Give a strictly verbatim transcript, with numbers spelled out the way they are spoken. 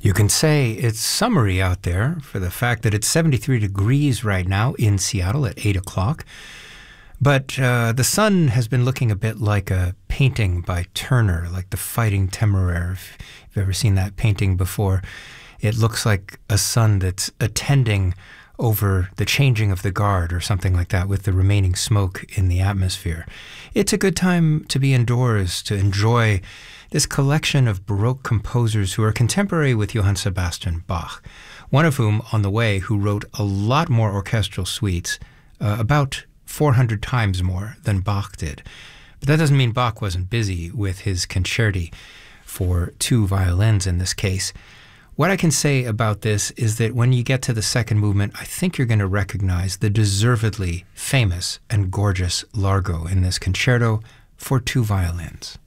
You can say it's summery out there for the fact that it's seventy-three degrees right now in Seattle at eight o'clock. But uh, the sun has been looking a bit like a painting by Turner, like the Fighting Temeraire. If you've ever seen that painting before, it looks like a sun that's attending over the changing of the guard or something like that with the remaining smoke in the atmosphere. It's a good time to be indoors, to enjoy this collection of Baroque composers who are contemporary with Johann Sebastian Bach, one of whom, on the way, who wrote a lot more orchestral suites, uh, about four hundred times more than Bach did. But that doesn't mean Bach wasn't busy with his concerti for two violins in this case. What I can say about this is that when you get to the second movement, I think you're going to recognize the deservedly famous and gorgeous Largo in this concerto for two violins.